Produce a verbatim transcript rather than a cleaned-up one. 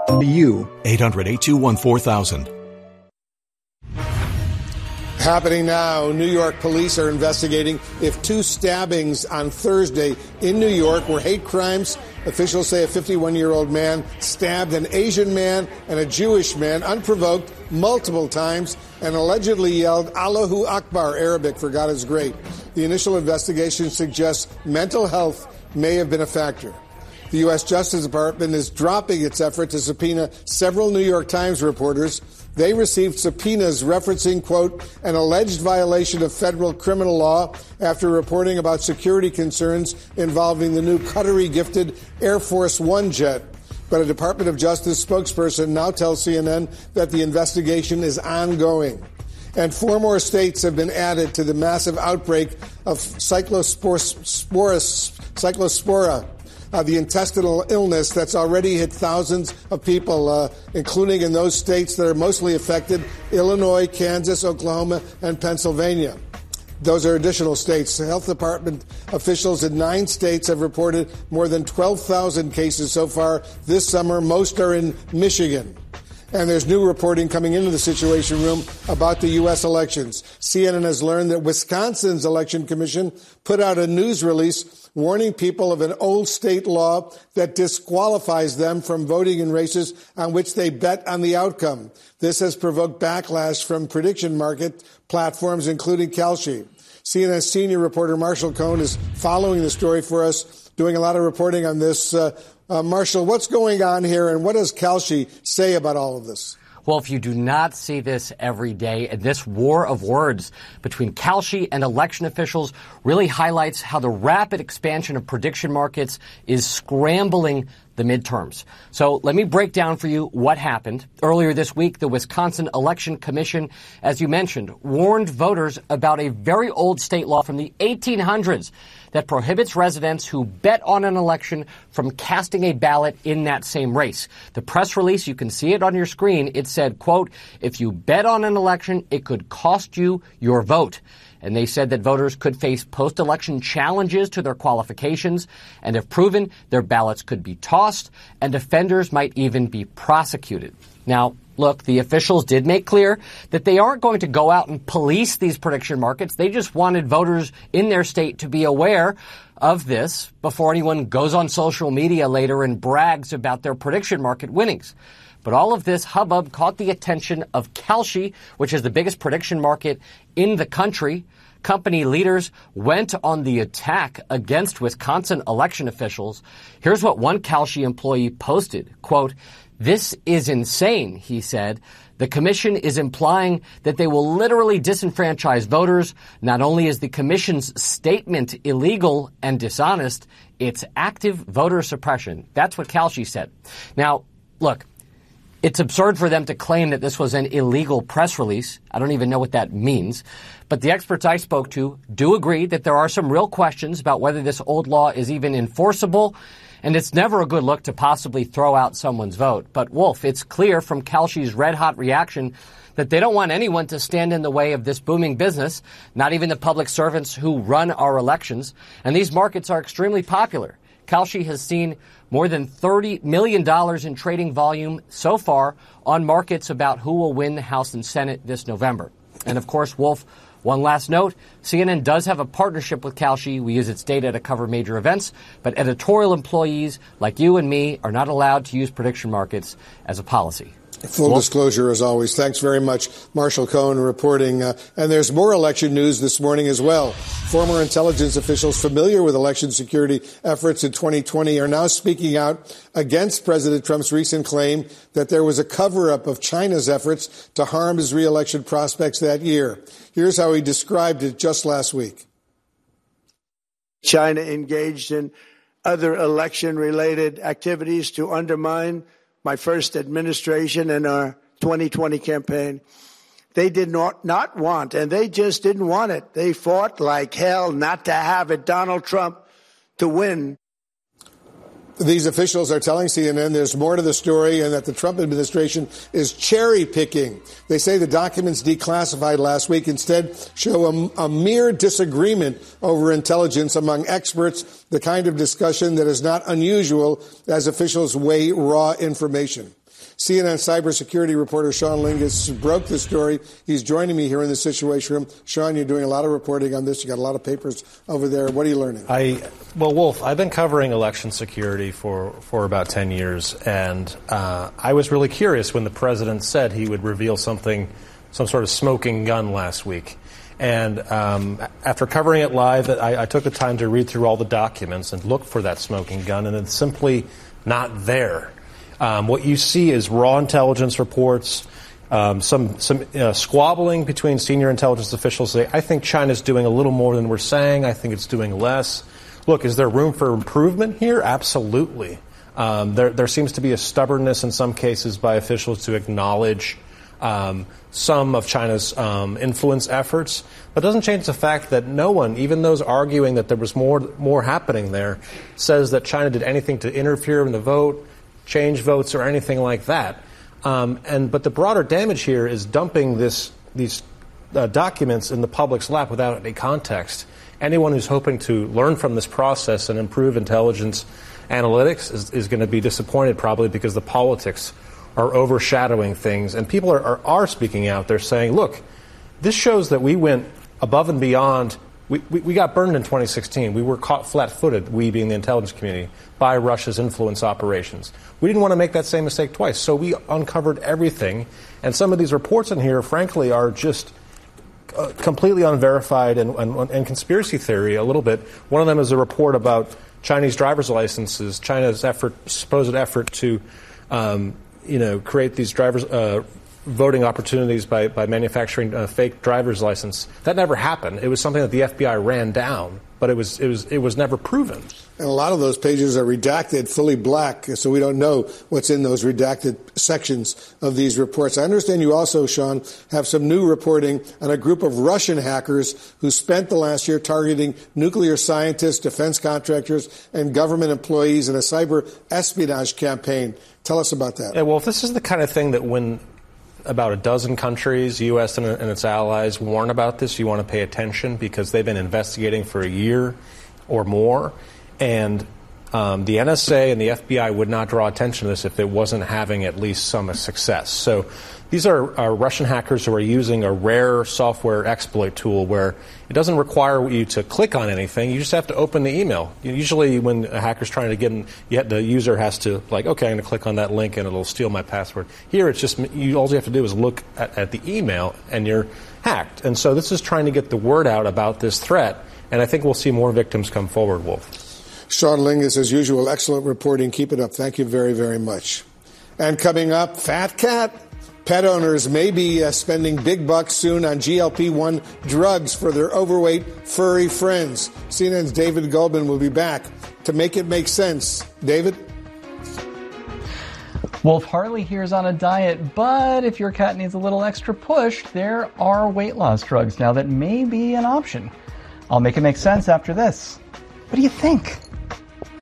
You. eight hundred, eight two one, four thousand. Happening now, New York police are investigating if two stabbings on Thursday in New York were hate crimes. Officials say a fifty-one-year-old man stabbed an Asian man and a Jewish man unprovoked multiple times and allegedly yelled Allahu Akbar, Arabic for God is great. The initial investigation suggests mental health may have been a factor. The U S Justice Department is dropping its effort to subpoena several New York Times reporters. They received subpoenas referencing, quote, an alleged violation of federal criminal law after reporting about security concerns involving the new Qatari-gifted Air Force One jet. But a Department of Justice spokesperson now tells C N N that the investigation is ongoing. And four more states have been added to the massive outbreak of cyclospora, cyclospora uh, the intestinal illness that's already hit thousands of people, uh, including in those states that are mostly affected, Illinois, Kansas, Oklahoma, and Pennsylvania. Those are additional states. Health Department officials in nine states have reported more than twelve thousand cases so far this summer. Most are in Michigan. And there's new reporting coming into the Situation Room about the U S elections. C N N has learned that Wisconsin's Election Commission put out a news release warning people of an old state law that disqualifies them from voting in races on which they bet on the outcome. This has provoked backlash from prediction market platforms, including Kalshi. C N N senior reporter Marshall Cohn is following the story for us, doing a lot of reporting on this. Uh, Uh, Marshall, what's going on here, and what does Kalshi say about all of this? Well, if you do not see this every day, and this war of words between Kalshi and election officials really highlights how the rapid expansion of prediction markets is scrambling the midterms. So let me break down for you what happened. Earlier this week, the Wisconsin Election Commission, as you mentioned, warned voters about a very old state law from the eighteen hundreds that prohibits residents who bet on an election from casting a ballot in that same race. The press release, you can see it on your screen. It said, quote, if you bet on an election, it could cost you your vote. And they said that voters could face post-election challenges to their qualifications, and if proven, their ballots could be tossed, and offenders might even be prosecuted. Now, look, the officials did make clear that they aren't going to go out and police these prediction markets. They just wanted voters in their state to be aware of this before anyone goes on social media later and brags about their prediction market winnings. But all of this hubbub caught the attention of Kalshi, which is the biggest prediction market in the country. Company leaders went on the attack against Wisconsin election officials. Here's what one Kalshi employee posted, quote, this is insane, he said. The commission is implying that they will literally disenfranchise voters. Not only is the commission's statement illegal and dishonest, it's active voter suppression. That's what Kalshi said. Now, look, it's absurd for them to claim that this was an illegal press release. I don't even know what that means. But the experts I spoke to do agree that there are some real questions about whether this old law is even enforceable. And it's never a good look to possibly throw out someone's vote. But, Wolf, it's clear from Kalshi's red-hot reaction that they don't want anyone to stand in the way of this booming business, not even the public servants who run our elections. And these markets are extremely popular. Kalshi has seen more than thirty million dollars in trading volume so far on markets about who will win the House and Senate this November. And, of course, Wolf, one last note, C N N does have a partnership with Kalshi. We use its data to cover major events, but editorial employees like you and me are not allowed to use prediction markets as a policy. Full Wolf? disclosure, as always. Thanks very much, Marshall Cohn, reporting. Uh, and there's more election news this morning as well. Former intelligence officials familiar with election security efforts in twenty twenty are now speaking out against President Trump's recent claim that there was a cover-up of China's efforts to harm his re-election prospects that year. Here's how he described it just last week. China engaged in other election-related activities to undermine my first administration and our twenty twenty campaign. They did not, not want, and they just didn't want it. They fought like hell not to have it, Donald Trump, to win. These officials are telling C N N there's more to the story and that the Trump administration is cherry-picking. They say the documents declassified last week instead show a, a mere disagreement over intelligence among experts, the kind of discussion that is not unusual as officials weigh raw information. C N N cybersecurity reporter Sean Lingus broke the story. He's joining me here in the Situation Room. Sean, you're doing a lot of reporting on this. You got a lot of papers over there. What are you learning? I well, Wolf, I've been covering election security for, for about ten years, and uh, I was really curious when the president said he would reveal something, some sort of smoking gun last week. And um, after covering it live, I, I took the time to read through all the documents and look for that smoking gun, and it's simply not there. Um, what you see is raw intelligence reports, um, some some uh, squabbling between senior intelligence officials. Say, I think China's doing a little more than we're saying. I think it's doing less. Look, is there room for improvement here? Absolutely. Um, there, there seems to be a stubbornness in some cases by officials to acknowledge um, some of China's um, influence efforts, but it doesn't change the fact that no one, even those arguing that there was more more happening there, says that China did anything to interfere in the vote, change votes, or anything like that. Um, and but the broader damage here is dumping this these uh, documents in the public's lap without any context. Anyone who's hoping to learn from this process and improve intelligence analytics is, is going to be disappointed, probably because the politics are overshadowing things. And people are, are, are speaking out. They're saying, look, this shows that we went above and beyond. We, we, we got burned in twenty sixteen. We were caught flat-footed, we being the intelligence community, by Russia's influence operations. We didn't want to make that same mistake twice, so we uncovered everything. And some of these reports in here, frankly, are just uh, completely unverified and, and, and conspiracy theory a little bit. One of them is a report about Chinese driver's licenses, China's effort, supposed effort to, um, you know, create these driver's uh, voting opportunities by, by manufacturing a fake driver's license. That never happened. It was something that the F B I ran down, but it was it was it was never proven. And a lot of those pages are redacted, fully black, so we don't know what's in those redacted sections of these reports. I understand you also, Sean, have some new reporting on a group of Russian hackers who spent the last year targeting nuclear scientists, defense contractors, and government employees in a cyber espionage campaign. Tell us about that. Yeah, well, if this is the kind of thing that when about a dozen countries, U S and, and its allies, warn about this, you want to pay attention because they've been investigating for a year or more. And um, the N S A and the F B I would not draw attention to this if it wasn't having at least some success. So these are, are Russian hackers who are using a rare software exploit tool where it doesn't require you to click on anything. You just have to open the email. Usually when a hacker's trying to get in, you have, the user has to, like, okay, I'm going to click on that link and it'll steal my password. Here, it's just, you, all you have to do is look at, at the email and you're hacked. And so this is trying to get the word out about this threat. And I think we'll see more victims come forward, Wolf. Sean Lingus, as usual, excellent reporting. Keep it up. Thank you very, very much. And coming up, Fat Cat. Pet owners may be uh, spending big bucks soon on G L P one drugs for their overweight, furry friends. C N N's David Goldman will be back to make it make sense. David? Wolf Harley here is on a diet, but if your cat needs a little extra push, there are weight loss drugs now that may be an option. I'll make it make sense after this. What do you think?